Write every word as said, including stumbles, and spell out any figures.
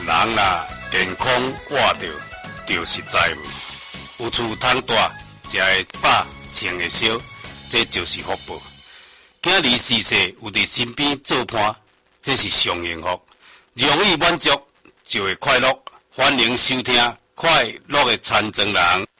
人若健康活着，就是财富。有厝通住，食会饱，穿会烧，这就是福报。囝儿逝世有伫身边做伴，这是上幸福。容易满足就会快乐。欢迎收听《快乐的残障人》。